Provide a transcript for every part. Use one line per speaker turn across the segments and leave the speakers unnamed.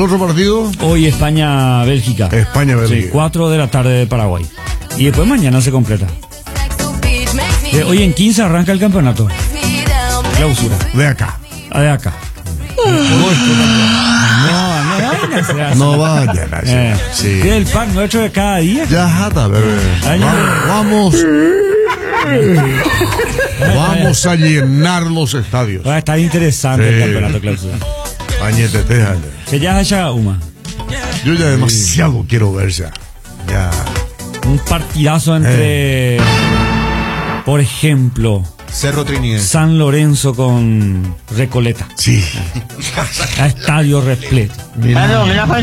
otro partido?
Hoy España-Bélgica.
España-Bélgica.
Sí, 4 de la tarde de Paraguay. Y después mañana se completa. Hoy en 15 arranca el campeonato. Clausura.
De acá.
De acá.
No vayan a hacer. Sí.
Que el pan nuestro de cada día.
Ya está, bebé. Vamos a llenar los estadios.
Va a estar interesante el campeonato clausura. Que ya haya una.
Yo ya demasiado quiero ver ya.
Un partidazo entre, por ejemplo,
Cerro Trinidad,
San
Lorenzo con Recoleta.
Sí.
A estadio repleto.
Esa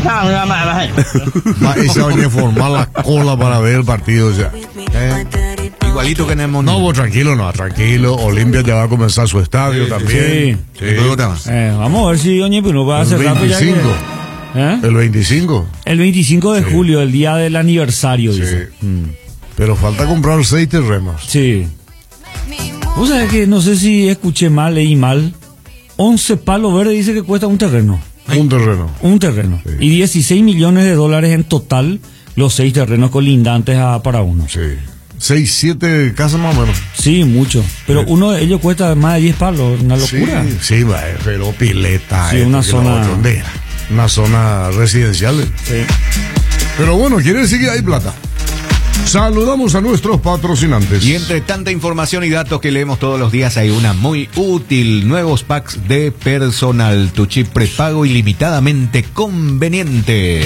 venía a formar la cola para ver el partido ya.
Igualito que en el mundo.
No, tranquilo. Olimpia ya va a comenzar su estadio también.
Sí.
Vamos a ver si Doña Pino va a hacer rápido ya que,
El 25.
El 25 de julio, el día del aniversario, dice.
Pero falta comprar 6 terrenos.
Sí. Vos sabés que no sé si escuché mal, leí mal. 11 palos verdes dice que cuesta un terreno. Un terreno. Sí. Y 16 millones de dólares en total los 6 terrenos colindantes a para uno.
Sí. 6, 7 casas más o menos.
Sí, mucho. Pero uno de ellos cuesta más de 10 palos, una locura.
Sí, pero pileta.
Sí, una
zona residencial.
Sí.
Pero bueno, quiere decir que hay plata. Saludamos a nuestros patrocinantes.
Y entre tanta información y datos que leemos todos los días, hay una muy útil. Nuevos packs de personal. Tu chip prepago ilimitadamente conveniente.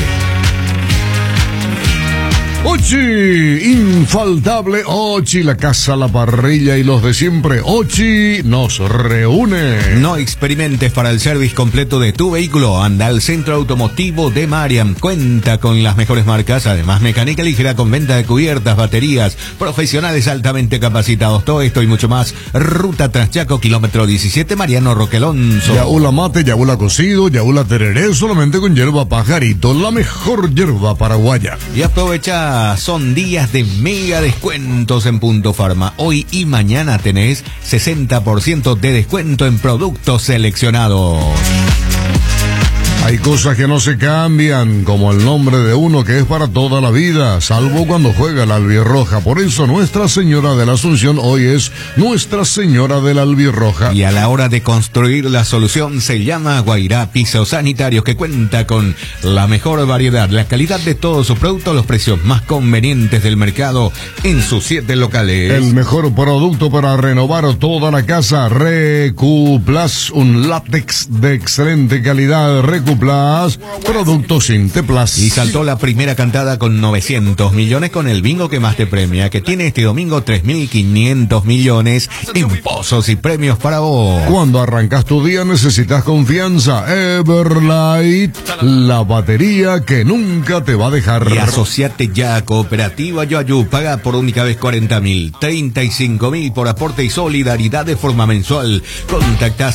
Ochi, infaltable Ochi, la casa, la parrilla y los de siempre. Ochi nos reúne.
No experimentes para el service completo de tu vehículo. Anda al Centro Automotivo de Mariam. Cuenta con las mejores marcas, además mecánica ligera con venta de cubiertas, baterías, profesionales altamente capacitados. Todo esto y mucho más. Ruta Traschaco, kilómetro 17, Mariano Roque Alonso.
Yaula mate, yaula cocido, yaula tereré, solamente con hierba pajarito, la mejor hierba paraguaya.
Y aprovecha. Son días de mega descuentos en Punto Farma. Hoy y mañana tenés 60% de descuento en productos seleccionados.
Hay cosas que no se cambian, como el nombre de uno que es para toda la vida, salvo cuando juega la albirroja. Por eso Nuestra Señora de la Asunción hoy es Nuestra Señora de la Albirroja.
Y a la hora de construir la solución se llama Guairá Pisos Sanitarios, que cuenta con la mejor variedad, la calidad de todos sus productos, los precios más convenientes del mercado en sus 7 locales.
El mejor producto para renovar toda la casa, Recuplas, un látex de excelente calidad. Recuplas, productos Sinteplas.
Y saltó la primera cantada con 900 millones con el bingo que más te premia, que tiene este domingo 3.500 millones en pozos y premios para vos.
Cuando arrancas tu día necesitas confianza. Everlight, la batería que nunca te va a dejar.
Y asociate ya a Cooperativa Yoayú. Paga por única vez 40.000, 35.000 por aporte y solidaridad de forma mensual. Contacta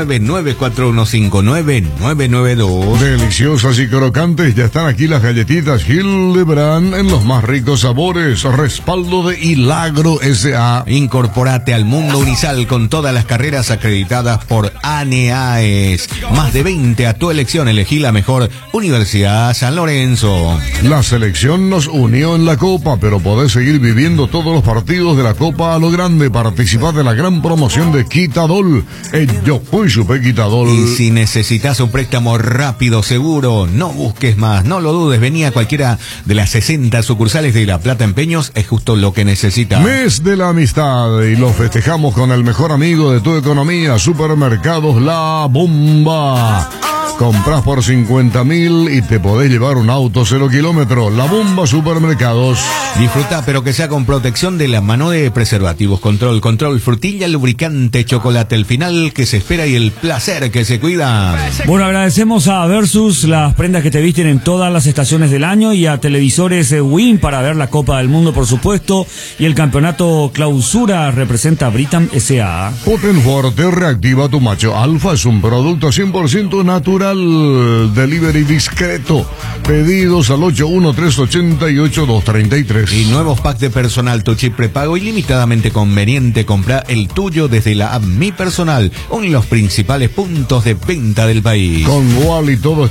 09941599992.
Deliciosas y crocantes, ya están aquí las galletitas Hildebrand en los más ricos sabores. Respaldo de Hilagro S.A.
Incorporate al mundo Unisal con todas las carreras acreditadas por ANEAES. Más de 20 a tu elección. Elegí la mejor Universidad San Lorenzo.
La selección nos unió en la Copa, pero podés seguir viviendo todos los partidos de la Copa a lo grande. Participar de la gran promoción de Quitadol. Yo fui Super Quitadol.
Y si necesitas un préstamo rápido, seguro, no busques más, no lo dudes, vení a cualquiera de las 60 sucursales de La Plata Empeños, es justo lo que necesitas.
Mes de la amistad y lo festejamos con el mejor amigo de tu economía, Supermercados La Bomba. Compras por 50.000 y te podés llevar un auto 0 kilómetros. La Bomba Supermercados.
Disfruta, pero que sea con protección de la mano de preservativos. Control, frutilla, lubricante, chocolate, el final que se espera y el placer que se cuida.
Bueno, agradecemos a Versus, las prendas que te visten en todas las estaciones del año, y a Televisores Win para ver la Copa del Mundo, por supuesto, y el campeonato Clausura representa Britam S.A.
Potenforte reactiva tu macho alfa, es un producto 100% natural. Delivery discreto. Pedidos al 813-88-233.
Y nuevos packs de personal, tu chip prepago ilimitadamente conveniente. Compra el tuyo desde la app Mi Personal o en los principales puntos de venta del país.
Con Wally todo